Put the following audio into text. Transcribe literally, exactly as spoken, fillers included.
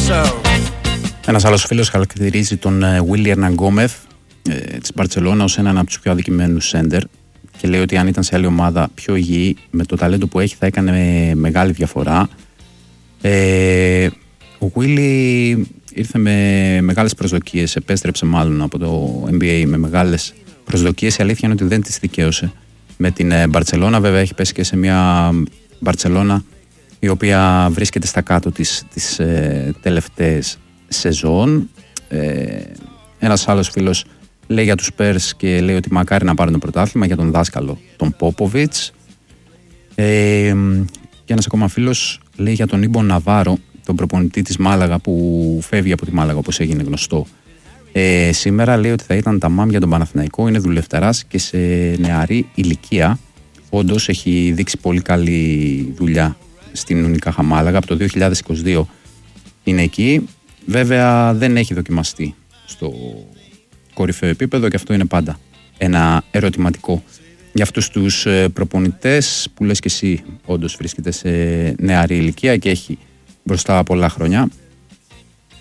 Ένας άλλος φίλος χαρακτηρίζει τον Willy Hernan Gomez ε, της Μπαρτσελώνα ως έναν από τους πιο αδικημένους σέντερ και λέει ότι αν ήταν σε άλλη ομάδα πιο υγιή, με το ταλέντο που έχει θα έκανε μεγάλη διαφορά. Ε, ο Willy ήρθε με μεγάλες προσδοκίες, επέστρεψε μάλλον από το N B A με μεγάλες προσδοκίες. Η αλήθεια είναι ότι δεν τις δικαίωσε με την Μπαρτσελώνα. Βέβαια έχει πέσει και σε μια Μπαρτσελώνα η οποία βρίσκεται στα κάτω της, τις ε, τελευταίες σεζόν. Ε, ένας άλλος φίλος λέει για τους Spurs και λέει ότι μακάρι να πάρουν το πρωτάθλημα, για τον δάσκαλο τον Πόποβιτς. Ε, και ένας ακόμα φίλος λέει για τον Ήμπο Ναβάρο, τον προπονητή της Μάλαγα που φεύγει από τη Μάλαγα όπως έγινε γνωστό. Ε, σήμερα λέει ότι θα ήταν τα μάμ για τον Παναθηναϊκό, είναι δουλευτεράς και σε νεαρή ηλικία. Όντως έχει δείξει πολύ καλή δουλειά στην Unicaja Μάλαγα, από το δύο χιλιάδες είκοσι δύο είναι εκεί. Βέβαια δεν έχει δοκιμαστεί στο κορυφαίο επίπεδο και αυτό είναι πάντα ένα ερωτηματικό για αυτούς τους προπονητές που λες και εσύ όντως βρίσκεται σε νεαρή ηλικία και έχει μπροστά πολλά χρόνια.